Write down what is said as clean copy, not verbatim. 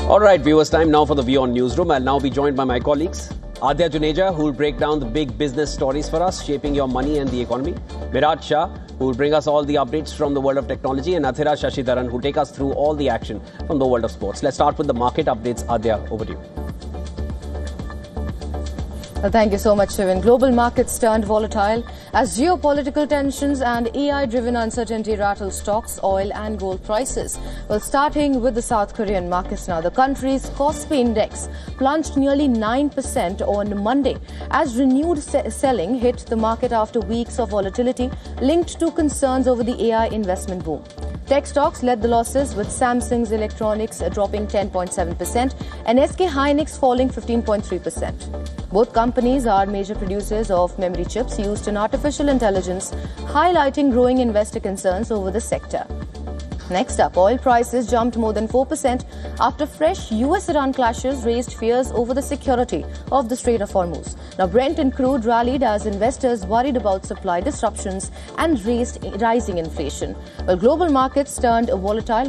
All right, viewers, time now for the WION Newsroom. I'll now be joined by my colleagues, Adya Juneja, who will break down the big business stories for us, shaping your money and the economy. Miraj Shah, who will bring us all the updates from the world of technology. And Athira Shashidharan, who will take us through all the action from the world of sports. Let's start with the market updates. Adya, over to you. Thank you so much, Shivan. Global markets turned volatile as geopolitical tensions and AI-driven uncertainty rattled stocks, oil and gold prices. Well, starting with the South Korean markets now, the country's Kospi index plunged nearly 9% on Monday as renewed selling hit the market after weeks of volatility linked to concerns over the AI investment boom. Tech stocks led the losses, with Samsung's Electronics dropping 10.7% and SK Hynix falling 15.3%. Both companies are major producers of memory chips used in artificial intelligence, highlighting growing investor concerns over the sector. Next up, oil prices jumped more than 4% after fresh US-Iran clashes raised fears over the security of the Strait of Hormuz. Now, Brent and crude rallied as investors worried about supply disruptions and rising inflation. While global markets turned volatile